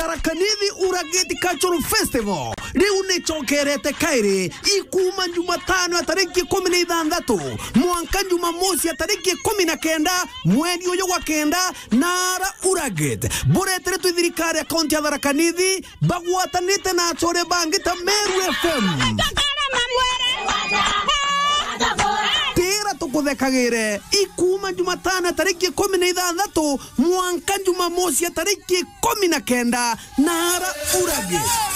Tharaka-Nithi Urageti Cultural Festival riu ni chokerete kairi ikuma Jumatano ya tariki 16 mwanka Jumamosi ya tariki 19 mwezi uyu wa kenda nara Urageti buretere twithirikari ya kaunti ya Tharaka-Nithi bagwatanite na achore bangi ta Meru FM tira tukuthekagire ikuma Jumatano tariki 16 mwanka Jumamosi ya tariki 19 nara Urageti.